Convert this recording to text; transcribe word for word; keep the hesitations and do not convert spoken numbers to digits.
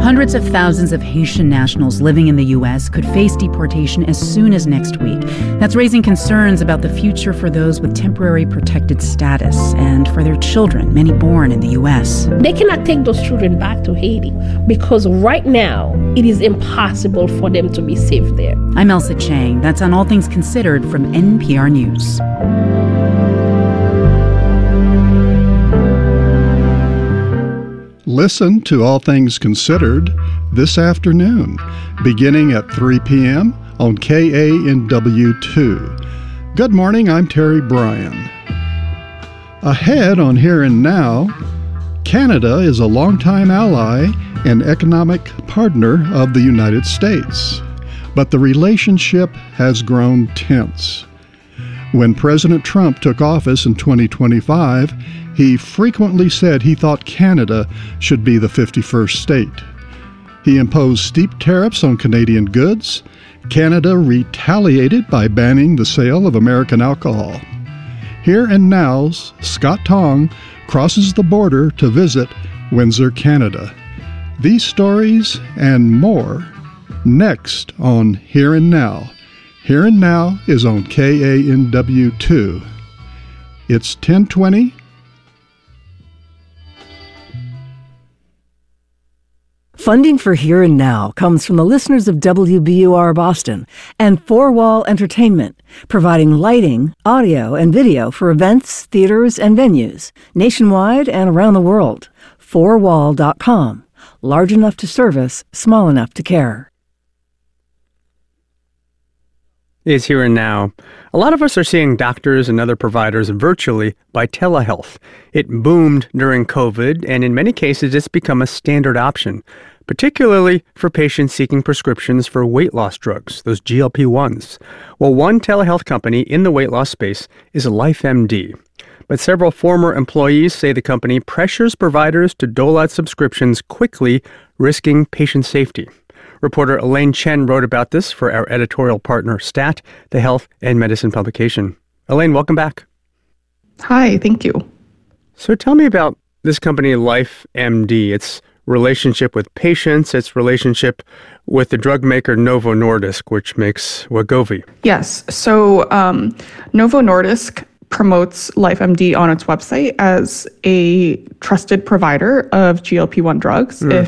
Hundreds of thousands of Haitian nationals living in the U S could face deportation as soon as next week. That's raising concerns about the future for those with temporary protected status and for their children, many born in the U S. They cannot take those children back to Haiti because right now it is impossible for them to be safe there. I'm Elsa Chang. That's on All Things Considered from N P R News. Listen to All Things Considered this afternoon, beginning at three p.m. on K A N W two. Good morning, I'm Terry Bryan. Ahead on Here and Now, Canada is a longtime ally and economic partner of the United States, but the relationship has grown tense. When President Trump took office in twenty twenty-five, he frequently said he thought Canada should be the fifty-first state. He imposed steep tariffs on Canadian goods. Canada retaliated by banning the sale of American alcohol. Here and Now's Scott Tong crosses the border to visit Windsor, Canada. These stories and more next on Here and Now. Here and Now is on K A N W two. It's ten twenty. Funding for Here and Now comes from the listeners of W B U R Boston and Four Wall Entertainment, providing lighting, audio, and video for events, theaters, and venues nationwide and around the world. four wall dot com. Large enough to service, small enough to care. Is Here and Now. A lot of us are seeing doctors and other providers virtually by telehealth. It boomed during COVID, and in many cases it's become a standard option, particularly for patients seeking prescriptions for weight loss drugs, those G L P ones. Well, one telehealth company in the weight loss space is LifeMD. But several former employees say the company pressures providers to dole out subscriptions quickly, risking patient safety. Reporter Elaine Chen wrote about this for our editorial partner, STAT, the health and medicine publication. Elaine, welcome back. Hi, thank you. So tell me about this company, LifeMD, its relationship with patients, its relationship with the drug maker Novo Nordisk, which makes Wegovy. Yes, so um, Novo Nordisk promotes LifeMD on its website as a trusted provider of G L P one drugs. Mm.